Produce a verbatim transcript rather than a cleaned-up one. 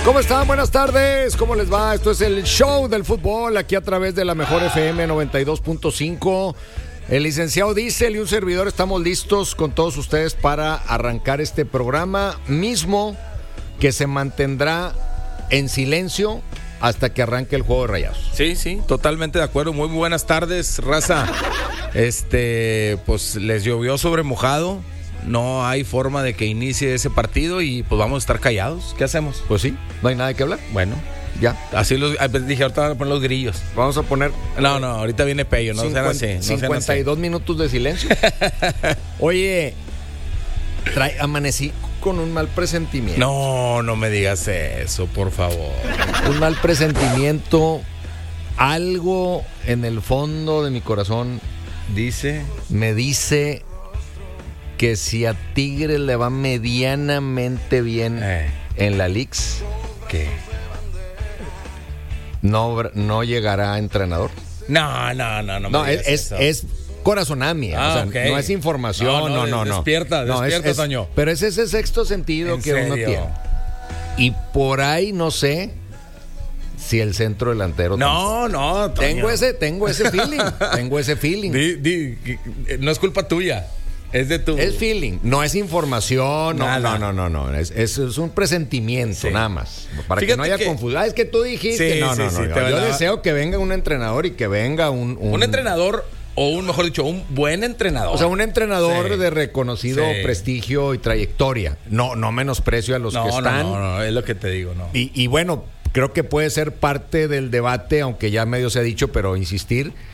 ¿Cómo están? Buenas tardes. ¿Cómo les va? Esto es el show del fútbol aquí a través de la mejor F M noventa y dos punto cinco. El licenciado Diesel y un servidor estamos listos con todos ustedes para arrancar este programa mismo que se mantendrá en silencio hasta que arranque el juego de Rayados. Sí, sí, totalmente de acuerdo. Muy buenas tardes, raza. Este, pues les llovió sobre mojado. No hay forma de que inicie ese partido y pues vamos a estar callados. ¿Qué hacemos? Pues sí, no hay nada que hablar. Bueno, ya. Así los dije, ahorita van a poner los grillos. Vamos a poner. No, no, ahorita viene Pello, no sean así. No cincuenta y dos minutos de silencio. Oye, trae, amanecí con un mal presentimiento. No, no me digas eso, por favor. Un mal presentimiento. Algo en el fondo de mi corazón dice, me dice que si a Tigres le va medianamente bien eh. en la Leagues, ¿qué? No, no llegará a entrenador. No, no, no, no. No, me es, es, es corazonada mía. Ah, o sea, okay. no es información, no, no, no. no. Despierta, no, despierta, es, es, Toño. Pero es ese sexto sentido que serio? uno tiene. Y por ahí no sé si el centro delantero. No, no, Toño. Tengo ese, tengo ese feeling. tengo ese feeling. Di, di, no es culpa tuya. Es de tu. Es feeling, no es información, no, Nada. no, no, no, no. Es, es, es un presentimiento, sí. Nada más. Para Fíjate que no haya que... confusión. Ah, es que tú dijiste. Sí, no, no, sí, no. sí, no. yo yo deseo que venga un entrenador y que venga un. Un, un entrenador, o un, mejor dicho, un buen entrenador. O sea, un entrenador sí. de reconocido sí. prestigio y trayectoria. No, no menosprecio a los no, que están. No, no, no, es lo que te digo, no. Y, y bueno, creo que puede ser parte del debate, aunque ya medio se ha dicho, pero insistir.